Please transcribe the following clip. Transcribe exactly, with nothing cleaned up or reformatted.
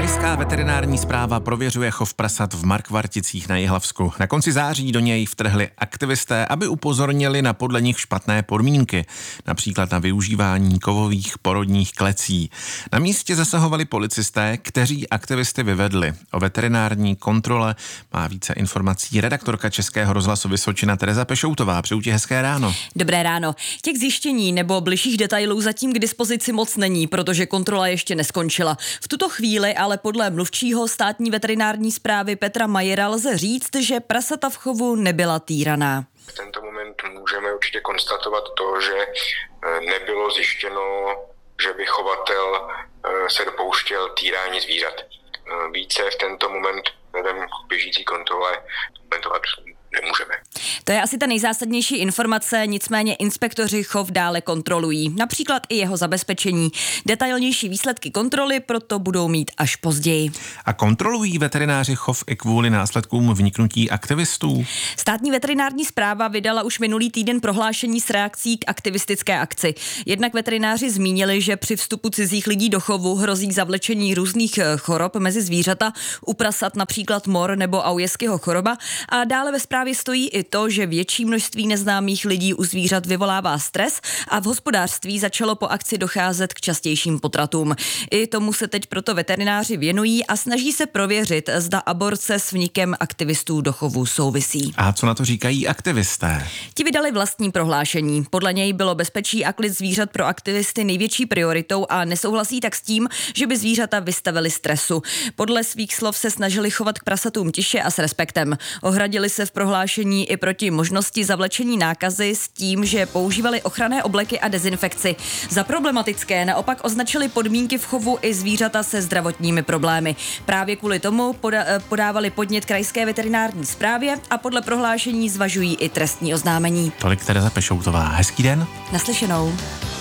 Krajská veterinární správa prověřuje chov prasat v Markvarticích na Jihlavsku. Na konci září do něj vtrhli aktivisté, aby upozornili na podle nich špatné podmínky, například na využívání kovových porodních klecí. Na místě zasahovali policisté, kteří aktivisty vyvedli. O veterinární kontrole má více informací redaktorka Českého rozhlasu Vysočina Tereza Pešoutová. Přeju ti hezké ráno. Dobré ráno. Těch zjištění nebo bližších detailů zatím k dispozici moc není, protože kontrola ještě neskončila. V tuto chvíli ale podle mluvčího státní veterinární správy Petra Majera lze říct, že prasata v chovu nebyla týraná. V tento moment můžeme určitě konstatovat to, že nebylo zjištěno, že by chovatel se dopouštěl týrání zvířat. Více v tento moment vzhledem k běžící kontrole komentovat nemůžeme. To je asi ta nejzásadnější informace, nicméně inspektoři chov dále kontrolují, například i jeho zabezpečení. Detailnější výsledky kontroly proto budou mít až později. A kontrolují veterináři chov i kvůli následkům vniknutí aktivistů? Státní veterinární správa vydala už minulý týden prohlášení s reakcí k aktivistické akci. Jednak veterináři zmínili, že při vstupu cizích lidí do chovu hrozí zavlečení různých chorob mezi zvířata, u prasat například mor nebo Aujeskyho choroba, a dále ve zprávě stojí i to, že větší množství neznámých lidí u zvířat vyvolává stres a v hospodářství začalo po akci docházet k častějším potratům. I tomu se teď proto veterináři věnují a snaží se prověřit, zda aborce s vnikem aktivistů do chovu souvisí. A co na to říkají aktivisté? Ti vydali vlastní prohlášení. Podle něj bylo bezpečí a klid zvířat pro aktivisty největší prioritou a nesouhlasí tak s tím, že by zvířata vystavili stresu. Podle svých slov se snažili chovat k prasatům tiše a s respektem. Ohradili se v prohlášení i proti možnosti zavlečení nákazy s tím, že používali ochranné obleky a dezinfekci. Za problematické naopak označili podmínky v chovu i zvířata se zdravotními problémy. Právě kvůli tomu poda- podávali podnět krajské veterinární správě a podle prohlášení zvažují i trestní oznámení. Tolik Tereza Pešoutová. Hezký den. Naslyšenou.